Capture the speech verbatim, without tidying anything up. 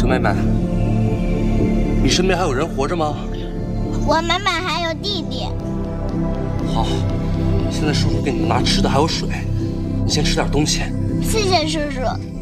妹妹，你身边还有人活着吗？ 我妈妈还有弟弟。 好，现在叔叔给你们拿吃的还有水，你先吃点东西。 谢谢叔叔。